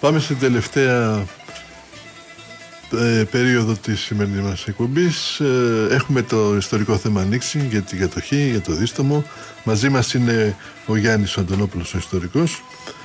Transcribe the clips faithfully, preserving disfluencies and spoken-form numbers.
Πάμε στην τελευταία ε, περίοδο της σημερινής μας εκπομπής. Ε, έχουμε το ιστορικό θέμα ανοίξει για την κατοχή, για το δίστομο. Μαζί μας είναι ο Γιάννης Αντωνόπουλος, ο ιστορικός,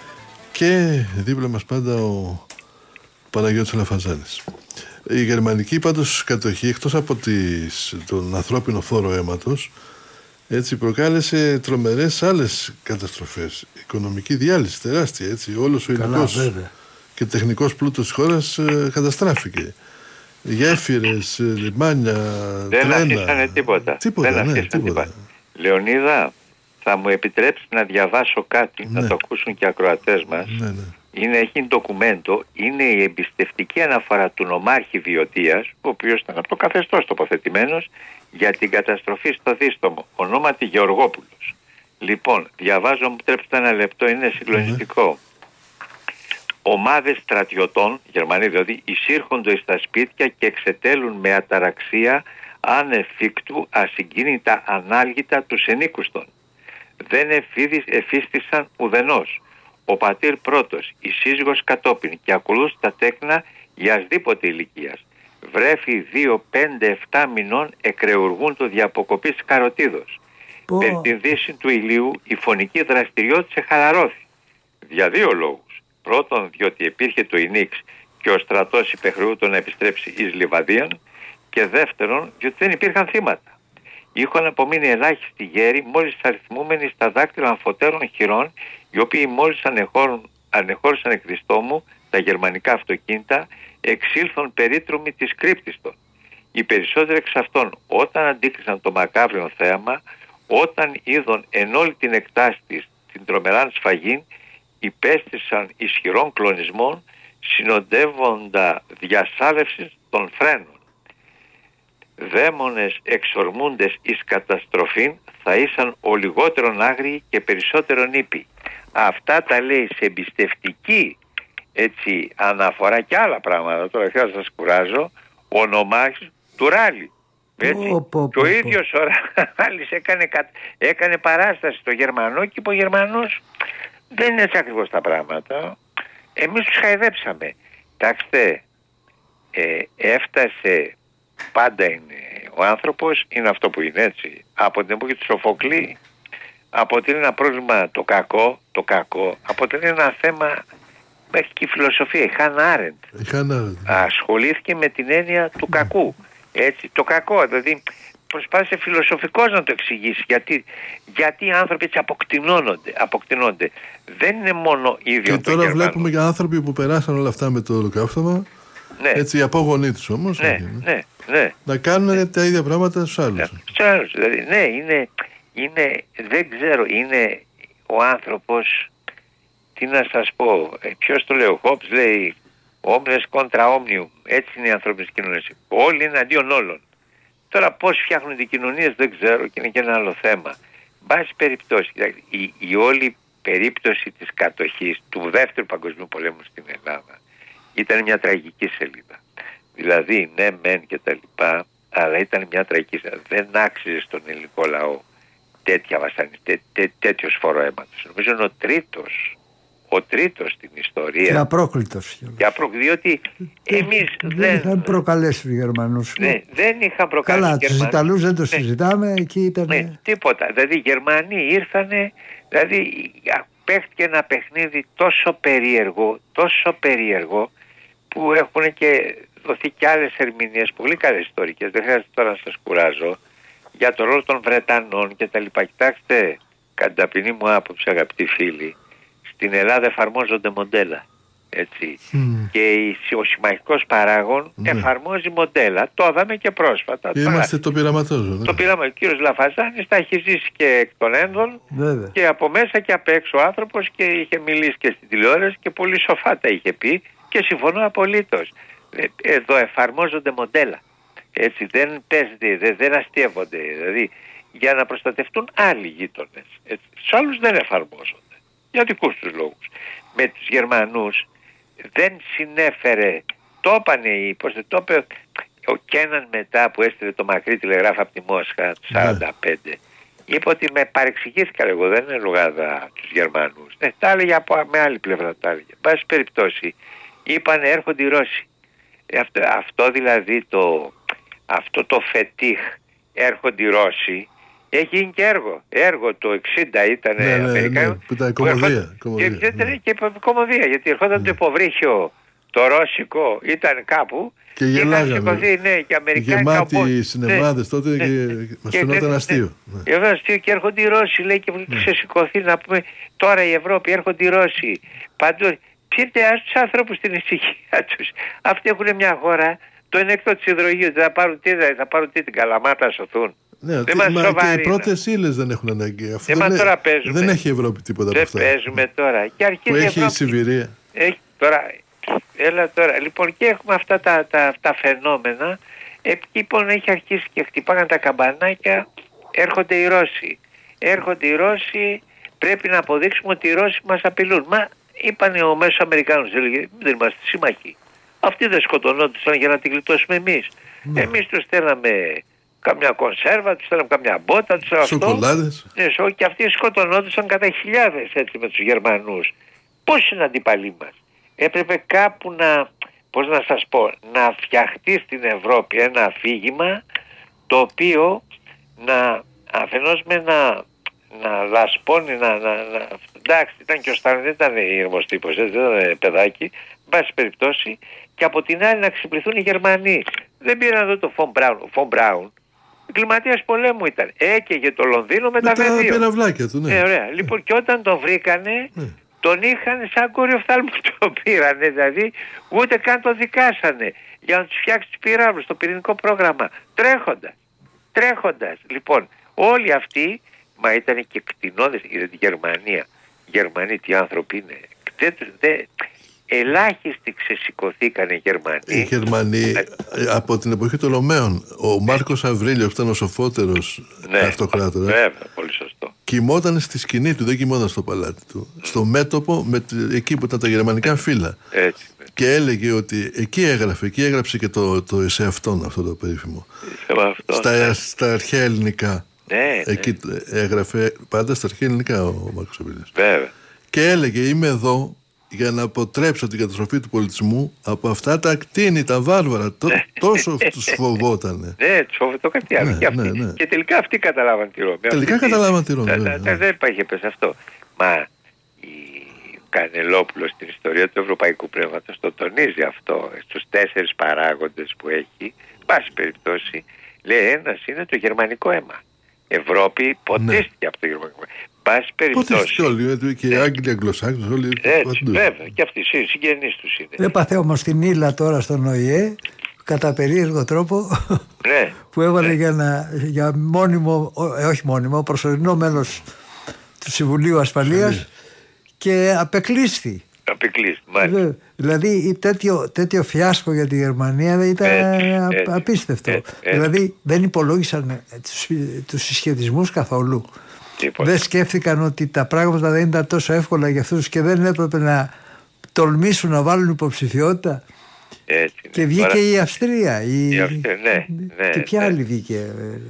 και δίπλα μας πάντα ο Παναγιώτης Λαφαζάνης. Η γερμανική πάντως κατοχή, εκτός από τις, τον ανθρώπινο φόρο αίματος, έτσι προκάλεσε τρομερές άλλες καταστροφές. Οικονομική διάλυση τεράστια, έτσι. Όλος ο υλικός και τεχνικός πλούτος της χώρας ε, καταστράφηκε. Γέφυρες, ε, λιμάνια, δεν τρένα. Δεν αφήσανε τίποτα. Τίποτα, δεν ναι, αφήσανε τίποτα. τίποτα. Λεωνίδα, θα μου επιτρέψεις να διαβάσω κάτι, ναι, να το ακούσουν και οι ακροατές μας. Ναι, ναι. Είναι, έχει ντοκουμέντο, είναι η εμπιστευτική αναφορά του νομάρχη Βιωτίας, ο οποίος ήταν από το καθεστώς τοποθετημένος, για την καταστροφή στο δίστομο, ονόματι Γεωργόπουλος. Λοιπόν, διαβάζω, μου επιτρέψτε ένα λεπτό, είναι συγκλονιστικό. Mm-hmm. Ομάδες στρατιωτών, Γερμανοί δηλαδή, εισήρχονται στα σπίτια και εξετέλουν με αταραξία ανεφίκτου ασυγκίνητα ανάλγητα τους ενίκους των. Δεν εφίστησαν ουδενός. Ο πατήρ πρώτος, η σύζυγος κατόπιν, και ακολούθησε τα τέκνα γιασδήποτε ηλικίας. Βρέφη δύο, πέντε, εφτά μηνών εκρεουργούν το διαποκοπής καροτίδος. Oh. Περί την δύση του ηλίου η φωνική δραστηριότητα χαλαρώθη. Για δύο λόγους. Πρώτον, διότι υπήρχε το Ινίξ και ο στρατός υπεχρεούτο να επιστρέψει εις Λιβαδίαν, και δεύτερον, διότι δεν υπήρχαν θύματα. Είχαν απομείνει ελάχιστοι γέροι, μόλις αριθμούμενοι στα δάκτυλα αμφωτέρων χειρών, οι οποίοι μόλις ανεχώρησαν εκ διστόμου τα γερμανικά αυτοκίνητα, εξήλθον περίτρομοι της κρύπτης των. Οι περισσότεροι εξ αυτών, όταν αντίκρισαν το μακάβριο θέαμα, όταν είδον εν όλη την εκτάση της την τρομεράν σφαγήν, υπέστησαν ισχυρών κλονισμών, συνοδεύοντα διασάλευσης των φρένων. Δαίμονες εξορμούντες εις καταστροφήν θα ήσαν ο λιγότερον άγριοι και περισσότερον ήπιοι. Αυτά τα λέει σε εμπιστευτική, έτσι, αναφορά και άλλα πράγματα. Τώρα θα σας κουράζω. Ο νομάρχης του Ράλι. Έτσι. Oh, oh, oh, και ο ίδιος ο Ράλης έκανε, έκανε παράσταση στο Γερμανό, και είπε ο Γερμανός, δεν είναι έτσι ακριβώς τα πράγματα. Εμείς τους χαϊδέψαμε. Κοιτάξτε, ε, έφτασε, πάντα είναι ο άνθρωπος, είναι αυτό που είναι, έτσι. Από την εποχή του Σοφοκλή αποτελεί ένα πρόβλημα το κακό, το κακό, αποτελεί ένα θέμα, μέχρι και η φιλοσοφία, η Χάνα Άρεντ ασχολήθηκε με την έννοια του κακού, έτσι, το κακό, δηλαδή προσπάθησε φιλοσοφικός να το εξηγήσει, γιατί, γιατί οι άνθρωποι έτσι αποκτηνώνονται, αποκτηνώνονται. Δεν είναι μόνο ίδιο. Και τώρα βλέπουμε για άνθρωποι που περάσαν όλα αυτά με το ολοκαύτωμα, ναι, έτσι, οι απόγονοί τους όμως, ναι, ναι, ναι, να κάνουν ναι, τα ίδια πράγματα στους άλλους. Ναι, στους άλλους, δηλαδή, ναι, είναι, είναι, δεν ξέρω, είναι ο άνθρωπος, τι να σας πω, ποιος το λέει, ο Χόμπς λέει, όμνες κόντρα όμνιου, έτσι είναι οι ανθρώπινες κοινωνίες. Όλοι είναι αντίον όλων. Τώρα πώς φτιάχνουν οι κοινωνίες δεν ξέρω, και είναι και ένα άλλο θέμα. Μπάση περιπτώσει, η, η όλη περίπτωση της κατοχής του Δεύτερου Παγκοσμίου Πολέμου στην Ελλάδα ήταν μια τραγική σελίδα. Δηλαδή, ναι μεν και τα λοιπά, αλλά ήταν μια τραγική σελίδα. Δεν άξιζε στον ελληνικό λαό τέτοια βασανιστή, τέ, τέ, τέτοιος φόρο αίματος. Νομίζω είναι ο τρίτος, ο τρίτος στην ιστορία. Και απρόκλητος. Και απρόκλητος, διότι εμείς δεν... δεν... είχαν προκαλέσει τους Γερμανούς. Ναι, δεν είχαν προκαλέσει. Καλά, τους Ιταλούς δεν το συζητάμε, εκεί ήταν... Ναι, τίποτα. Δηλαδή οι Γερμανοί ήρθανε, δηλαδή παίχτηκε ένα παιχνίδι τόσο περίεργο, τόσο περίεργο, που έχουν και δοθεί και άλλες ερμηνείες, πολύ καλές ιστορικές, δεν χρειάζεται τώρα να σας κουράζω, για το ρόλο των Βρετανών και τα λοιπά. Κοιτάξτε, κατά ταπεινή μου άποψη, αγαπητοί φίλοι, στην Ελλάδα εφαρμόζονται μοντέλα, έτσι. Mm. Και ο συμμαχικός παράγων mm. εφαρμόζει μοντέλα. Το είδαμε και πρόσφατα. Και είμαστε το πειραματόζω. Το πειραμα... Ο κύριος Λαφαζάνης τα έχει ζήσει και εκ των ένδων, mm. και από μέσα και απ' έξω άνθρωπος, και είχε μιλήσει και στην τηλεόραση και πολύ σοφά τα είχε πει, και συμφωνώ απολύτως. Εδώ εφαρμόζονται μοντέλα. Έτσι, δεν παίζεται, δεν, δεν αστείευονται. Δηλαδή, για να προστατευτούν άλλοι γείτονες. Στους άλλους δεν εφαρμόζονται. Για δικούς τους λόγους. Με τους Γερμανούς δεν συνέφερε, το έπανε, πώς το είπε, ο Κέναν μετά που έστειλε το μακρύ τηλεγράφο από τη Μόσχα του σαράντα πέντε. είπε ότι με παρεξηγήθηκα εγώ, δεν έλεγα τους Γερμανούς. Ναι, τα έλεγε από, με άλλη πλευρά τα έλεγε. Εν πάση περιπτώσει, είπαν έρχονται οι Ρώσοι. Αυτό, αυτό δηλαδή το, αυτό το φετίχ, έρχονται οι Ρώσοι, έχει γίνει και έργο. Έργο το εξήντα ήταν ναι, ναι, Αμερικάνο. Ναι, που ήταν κομμωδία. Και, ναι. και κομμωδία, γιατί ερχόταν ναι. το υποβρύχιο, το ρώσικο, ήταν κάπου. Και γελάγαμε. Ναι, και γεμάτοι οι σινεμάδες ναι, τότε ναι, και μας φαινόταν αστείο. Ναι. Ναι. αστείο και έρχονται οι Ρώσοι, λέει, και ναι. ξεσηκωθεί να πούμε τώρα η Ευρώπη, έρχονται οι Ρώσοι. Παντού. Πήρτε τους άνθρωπους στην ησυχία τους. Αυτοί έχουν μια χώρα, το ενέκτο της υδρογείου, θα πάρουν τι, θα πάρουν τι, την Καλαμάτα να σωθούν. Ναι, δεν μα, μα και οι πρώτες ύλες δεν έχουν ανάγκη. Αυτό δεν, δεν, δεν έχει η Ευρώπη τίποτα δεν από αυτά. Δεν παίζουμε τώρα. Και που έχει Ευρώπη, η Σιβηρία. Έχει τώρα, έλα τώρα. Λοιπόν, και έχουμε αυτά τα, τα, τα φαινόμενα. Εκεί λοιπόν έχει αρχίσει και χτυπάγαν τα καμπανάκια. Έρχονται οι Ρώσοι. Έρχονται οι Ρώσοι. Πρέπει να αποδείξουμε ότι οι Ρώσοι μας απειλούν. Μα είπανε ο μέσος Αμερικάνος, έλεγε, δεν είμαστε σύμμαχοι. Αυτοί δεν σκοτωνόντουσαν για να την γλιτώσουμε εμείς. Ναι. Εμείς τους στέλναμε καμιά κονσέρβα, τους στέλναμε καμιά μπότα, τους στέλναμε αυτό. Σοκολάδες. Ναι, και αυτοί σκοτωνόντουσαν κατά χιλιάδες έτσι με τους Γερμανούς. Πώς είναι αντίπαλοι μας. Έπρεπε κάπου να, πώς να σας πω, να φτιαχτεί στην Ευρώπη ένα αφήγημα το οποίο να αφενός με να, να λασπώνει, να, να, να, εντάξει, ήταν και ο Στάλιν, δεν ήταν ήρμος τύπος, δεν ήταν παιδάκι, εν πάση περιπτώσει, και από την άλλη να ξυπνηθούν οι Γερμανοί. Δεν πήραν εδώ το Φον Μπράουν. Ο Φον Μπράουν, εγκληματίας πολέμου ήταν. Έκαιγε το Λονδίνο με, με τα βεδίο. Με τα πυραυλάκια του, ναι. Ε, ωραία. Λοιπόν, και όταν τον βρήκανε, ναι. τον είχαν σαν κόριο φθάλμο, το πήρανε, δηλαδή, ούτε καν το δικάσανε για να τους φτιάξει τους πυράβλους, το πυρηνικό πρόγραμμα. Τρέχοντας. Τρέχοντας. Λοιπόν, όλοι αυτοί, μα ήταν και κτηνώδες, είδε τη Γερμανία. Οι Γερμανοί τι άνθρωποι είναι. Δεν, δεν, ελάχιστοι ξεσηκωθήκανε οι Γερμανοί. Οι Γερμανοί από την εποχή των Ρωμαίων. Ο Μάρκος Αυρίλιος που ήταν ο σοφότερος ναι, αυτοκράτορα. Βέβαια, πολύ σωστό. Κοιμόταν στη σκηνή του, δεν κοιμόταν στο παλάτι του. Mm. Στο μέτωπο, με, εκεί που ήταν τα γερμανικά φύλλα. Έτσι. Και έλεγε ότι εκεί έγραφε, εκεί έγραψε και το, το εσέ αυτόν, αυτό το περίφημο. Αυτό, στα, ναι. στα αρχαία ελληνικά. Ναι, εκεί ναι. έγραφε πάντα στα αρχαία ελληνικά ο Μάρκος Αυρίλιος. Βέβαια. Και έλεγε, είμαι εδώ για να αποτρέψω την καταστροφή του πολιτισμού από αυτά τα κτίνη, τα βάρβαρα. Τό, τόσο τους φοβότανε. Ναι, τους φοβόταν κάτι άλλο. Ναι, και, ναι, ναι. και τελικά αυτοί καταλάβαν τη Ρώμη. Τελικά αυτή, καταλάβαν τη Ρώμη. Ναι, ναι. Δεν υπάρχει πες αυτό. Μα η Κανελόπουλος στην ιστορία του ευρωπαϊκού πνεύματος το τονίζει αυτό στους τέσσερις παράγοντες που έχει. Πάση περιπτώσει, λέει ένας είναι το γερμανικό αίμα. Ευρώπη ποτίστηκε ναι. από το γερμανικό αίμα. Πάση περιπτώσει. Όλοι, και οι Άγγλοι, Αγγλοσάξονες, όλοι. Έτσι, βέβαια, και αυτοί οι συγγενείς τους είναι. Έπαθε όμως την ύλα τώρα στον ΟΗΕ, κατά περίεργο τρόπο, ναι, που έβαλε ναι. για, να, για μόνιμο, ε, όχι μόνιμο, προσωρινό μέλος του Συμβουλίου Ασφαλείας ναι. και απεκλείσθη. Απεκλείσθη, μάλιστα. Δηλαδή τέτοιο, τέτοιο φιάσκο για τη Γερμανία ήταν έτσι, έτσι, απίστευτο. Έτσι, έτσι. Δηλαδή δεν υπολόγισαν τους, τους συσχετισμούς καθόλου. Τίποτα. Δεν σκέφτηκαν ότι τα πράγματα δεν ήταν τόσο εύκολα για αυτούς και δεν έπρεπε να τολμήσουν να βάλουν υποψηφιότητα. Έτσι, ναι. Και βγήκε Άρα... η Αυστρία. Η... η Αυστρία ναι, ναι, και ποια ναι. άλλη βγήκε, ε, ε,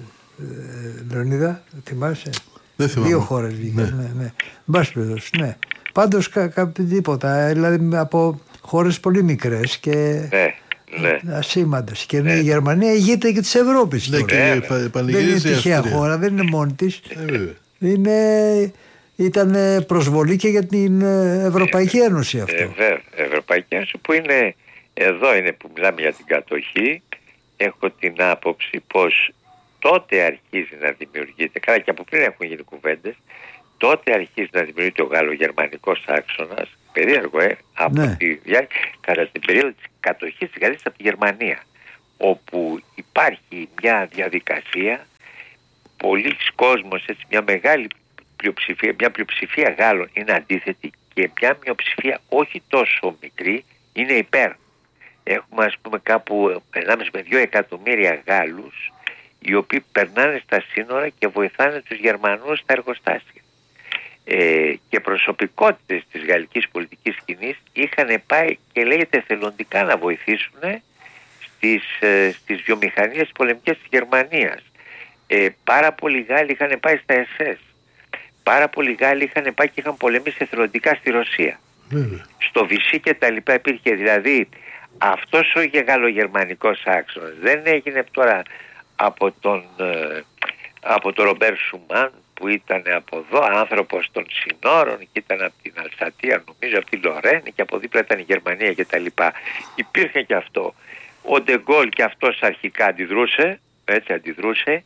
ε, Λεωνίδα, θυμάσαι? Δεν θυμάμαι. Δύο χώρες βγήκε. Ναι. Ναι, ναι. Μπας παιδός, ναι. Πάντως κα, κα, τίποτα, δηλαδή από χώρες πολύ μικρές και ναι, ναι. ασήμαντες. Και ναι. η Γερμανία ηγείται και της Ευρώπης. Ναι, και δεν είναι τυχαία χώρα, δεν είναι μόνη της. είναι, ήταν προσβολή και για την Ευρωπαϊκή Ένωση αυτό. Ε, βέβαια, Ευρωπαϊκή Ένωση που είναι, εδώ είναι που μιλάμε για την κατοχή. Έχω την άποψη πως τότε αρχίζει να δημιουργείται, καλά και από πριν έχουν γίνει κουβέντες, τότε αρχίζει να δημιουργείται ο γαλλογερμανικός άξονας, περίεργο, ε, από ναι. τη διάρκεια, κατά την περίοδο της κατοχής της Γαλλίας από τη Γερμανία, όπου υπάρχει μια διαδικασία, πολλοί κόσμος, έτσι, μια μεγάλη πλειοψηφία, μια πλειοψηφία Γάλλων είναι αντίθετη και μια μειοψηφία όχι τόσο μικρή είναι υπέρ. Έχουμε ας πούμε κάπου ενάμιση με δύο εκατομμύρια Γάλλους οι οποίοι περνάνε στα σύνορα και βοηθάνε τους Γερμανούς στα εργοστάσια. Ε, και προσωπικότητες της γαλλικής πολιτικής σκηνής είχαν πάει και λέγεται θελοντικά να βοηθήσουν στις, ε, στις βιομηχανίες πολεμικές της Γερμανίας. Ε, πάρα πολλοί Γάλλοι είχαν πάει στα ες ες. Πάρα πολλοί Γάλλοι είχαν πάει και είχαν πολεμήσει εθελοντικά στη Ρωσία. Mm. Στο Βυσί και τα λοιπά υπήρχε, δηλαδή αυτός ο γαλλογερμανικός άξονας δεν έγινε τώρα από τον, ε, από τον Ρομπέρ Σουμάν που ήταν από εδώ άνθρωπος των συνόρων και ήταν από την Αλσατία, νομίζω από τη Λορένη, και από δίπλα ήταν η Γερμανία και τα λοιπά. Υπήρχε και αυτό. Ο Ντεγκόλ και αυτός αρχικά αντιδρούσε, έτσι αντιδρούσε,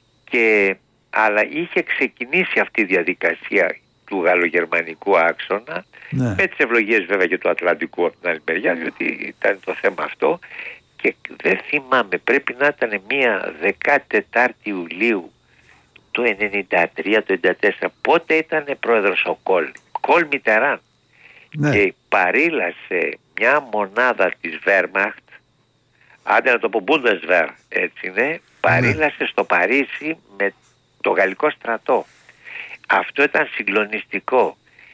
και, αλλά είχε ξεκινήσει αυτή η διαδικασία του γαλλογερμανικού άξονα, ναι, με τις ευλογίες βέβαια και του Ατλαντικού από την άλλη μεριά, διότι ήταν το θέμα αυτό. Και δεν θυμάμαι, πρέπει να ήταν μία δεκατετάρτη Ιουλίου του ενενήντα τρία, του ενενήντα τέσσερα, πότε ήταν πρόεδρος ο Κόλ, Κόλ Μιτεράν, ναι, και παρήλασε μια μονάδα της Wehrmacht, άντε να το πω Bundeswehr, έτσι είναι, παρήλασε, ναι, στο Παρίσι με το γαλλικό στρατό. Αυτό ήταν συγκλονιστικό,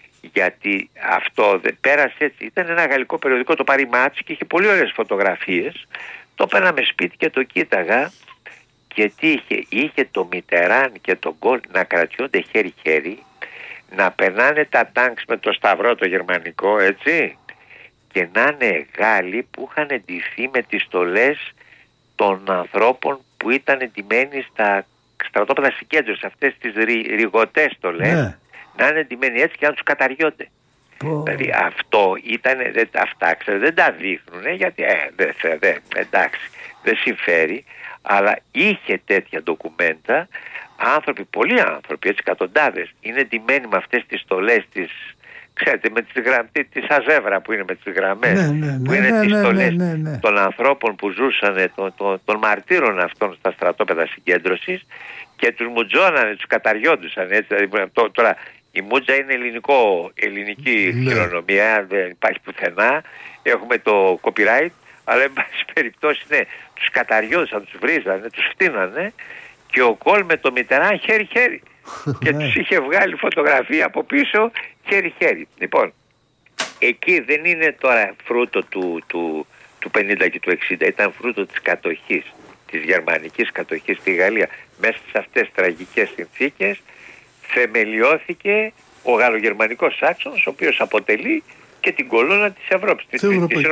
γιατί αυτό δεν πέρασε έτσι. Ήταν ένα γαλλικό περιοδικό, το Paris Match, και είχε πολύ ωραίες φωτογραφίες. Το παίρναμε σπίτι και το κοίταγα, και τι είχε, είχε το Μιτεράν και τον Γκολ να κρατιούνται χέρι-χέρι, να περνάνε τα τάγκς με το σταυρό το γερμανικό, έτσι, και να είναι Γάλλοι που είχαν εντυθεί με τις στολές των ανθρώπων που ήταν εντυμένοι στα στρατόπεδα συγκέντρωσης, αυτές τις ρι, ριγωτές στολές, ναι, να είναι εντυμένοι έτσι και να τους καταριώνται. Oh. Δηλαδή αυτό ήταν, δεν, αυτά ξέρετε, δεν τα δείχνουν, γιατί ε, δεν, δεν, εντάξει, δεν συμφέρει, αλλά είχε τέτοια ντοκουμέντα, άνθρωποι, πολλοί άνθρωποι, έτσι, εκατοντάδες, είναι εντυμένοι με αυτές τις στολές της, ξέρετε, με τις γραμμές, της αζεύρα που είναι με τις γραμμές, ναι, ναι, ναι, που είναι, ναι, τις στολές, ναι, ναι, ναι, των ανθρώπων που ζούσαν, των, των, των μαρτύρων αυτών στα στρατόπεδα συγκέντρωσης, και τους μουτζώνανε, τους καταριόντουσαν, έτσι, δηλαδή, τώρα η μούτζα είναι ελληνικό, ελληνική, ναι, χειρονομία, δεν υπάρχει πουθενά, έχουμε το copyright, αλλά εν πάση περιπτώσει, ναι, τους καταριόντουσαν, τους βρίζανε, τους φτύνανε, και ο Κόλ με το Μιτεράν χέρι-χέρι. Και τους είχε βγάλει φωτογραφία από πίσω χέρι-χέρι. Λοιπόν, εκεί δεν είναι τώρα φρούτο του, του, του πενήντα και του εξήντα, ήταν φρούτο της κατοχής, της γερμανικής κατοχής στη Γαλλία. Μέσα σε αυτές τις τραγικές συνθήκες θεμελιώθηκε ο γαλλογερμανικός άξονας, ο οποίος αποτελεί και την κολόνα της Ευρώπης. Της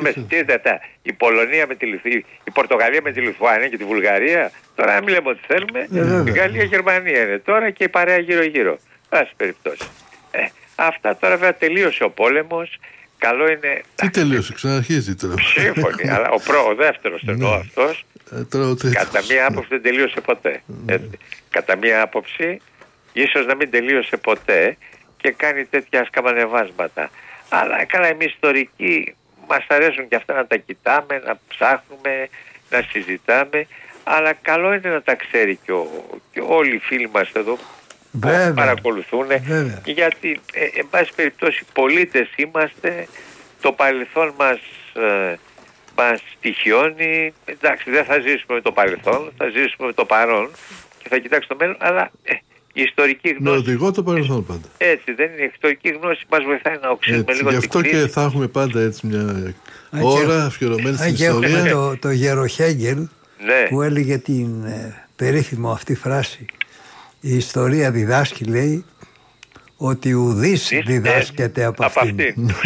η Πολωνία με τη Λιθουανία, η Πορτογαλία με τη Λιθουανία και τη Βουλγαρία. Τώρα μην λέμε ότι θέλουμε, η Γαλλία-Γερμανία είναι τώρα και η παρέα γύρω-γύρω. Πάση περιπτώσει. Ε, αυτά τώρα βέβαια τελείωσε ο πόλεμος. Καλό είναι. Τι τελείωσε, ξαναρχίζει τώρα. Σύμφωνοι, αλλά ο, προ, ο δεύτερος εννοώ αυτός, κατά μία άποψη δεν τελείωσε ποτέ. Έτσι. Κατά μία άποψη ίσως να μην τελείωσε ποτέ και κάνει τέτοια σκαμπανεβάσματα. Αλλά καλά, εμείς ιστορικοί μας αρέσουν και αυτά να τα κοιτάμε, να ψάχνουμε, να συζητάμε, αλλά καλό είναι να τα ξέρει και, ο, και όλοι οι φίλοι μας εδώ που παρακολουθούν, βέβαια, γιατί ε, εν πάση περιπτώσει πολίτες είμαστε, το παρελθόν μας, ε, μας στοιχιώνει, εντάξει, δεν θα ζήσουμε με το παρελθόν, θα ζήσουμε με το παρόν και θα κοιτάξουμε το μέλλον, αλλά ε, η ιστορική γνώση. Με οδηγό το παρελθόν πάντα. Έτσι, δεν είναι. Η ιστορική γνώση μας βοηθάει να οξύνουμε λίγο την κρίση. Γι' αυτό και θα έχουμε πάντα έτσι μια ώρα αφιερωμένη στην ιστορία. Έχουμε το, το γέρο Χέγγελ, ναι, που έλεγε την ε, περίφημο αυτή φράση. Η ιστορία διδάσκει, λέει, ότι ουδής διδάσκεται από αυτήν.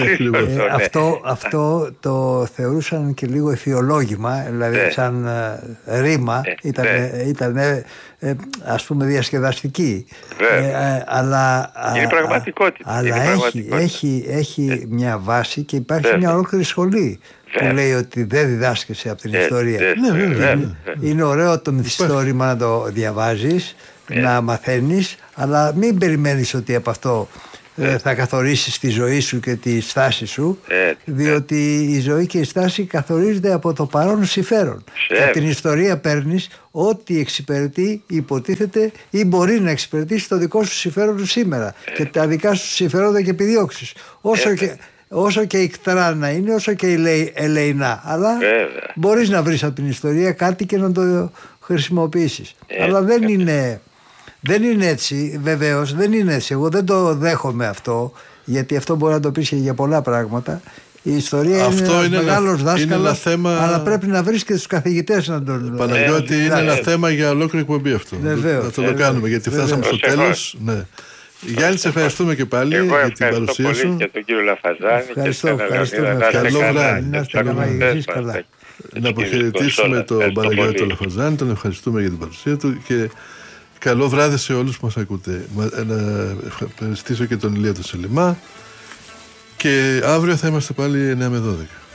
ε, αυτό, αυτό το θεωρούσαν και λίγο εφιολόγημα, δηλαδή σαν ε, ρήμα, ήταν, ε, ήταν ε, ε, ας πούμε διασκεδαστική. Ε, ε, αλλά είναι πραγματικότητα. Αλλά είναι έχει, πραγματικότητα. έχει, έχει μια βάση και υπάρχει μια ολόκληρη σχολή που λέει ότι δεν διδάσκεσαι από την ιστορία. Είναι ωραίο το μυθιστόρημα να το διαβάζεις, να μαθαίνεις, αλλά μην περιμένεις ότι από αυτό ε, θα καθορίσεις τη ζωή σου και τη στάση σου, ε, διότι ε. η ζωή και η στάση καθορίζονται από το παρόν συμφέρον. Και από την ιστορία παίρνεις ό,τι εξυπηρετεί, υποτίθεται, ή μπορεί να εξυπηρετήσει το δικό σου συμφέρον σήμερα ε. και τα δικά σου συμφέροντα και επιδιώξεις. Όσο, ε. και, όσο και ικτρά να είναι, όσο και ελεηνά, αλλά ε. μπορείς να βρεις από την ιστορία κάτι και να το χρησιμοποιήσεις. Ε. Αλλά δεν είναι... Δεν είναι έτσι, βεβαίως, δεν είναι έτσι. Εγώ δεν το δέχομαι αυτό, γιατί αυτό μπορεί να το πεις και για πολλά πράγματα. Η ιστορία αυτό είναι ένας μεγάλος δάσκαλος, θέμα... αλλά πρέπει να βρεις και τους καθηγητές να τον... Παναγιώτη, ε, είναι ε, ένα ε, θέμα για ολόκληρη εκπομπή αυτό. Βεβαίως. Θα το, το κάνουμε, γιατί βεβαίως. Φτάσαμε στο τέλος. Ναι. Γιάννη, σε ευχαριστούμε και πάλι εγώ για την παρουσία σου. Και τον κύριο Λαφαζάνη. Ευχαριστώ, και ευχαριστώ. Καλό βράδυ. Να είστε καλά, εσείς καλά. Να αποχαιρετήσουμε τον Παναγιώτη Λαφαζάνη, τον ευχαριστούμε για την παρουσία του και καλό βράδυ σε όλους που μας ακούτε. Να ευχαριστήσω και τον Ηλία τον Σελιμά και αύριο θα είμαστε πάλι εννιά με δώδεκα.